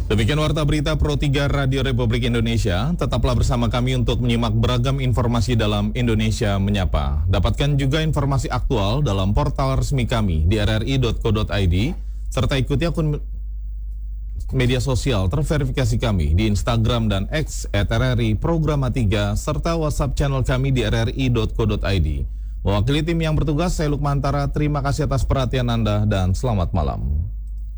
Demikian Warta Berita Pro 3 Radio Republik Indonesia. Tetaplah bersama kami untuk menyimak beragam informasi dalam Indonesia Menyapa. Dapatkan juga informasi aktual dalam portal resmi kami di rri.co.id, serta ikuti akun media sosial terverifikasi kami di Instagram dan X @RRI Programa 3, serta WhatsApp channel kami di rri.co.id. Mewakili tim yang bertugas, saya Lukmantara. Terima kasih atas perhatian Anda dan selamat malam.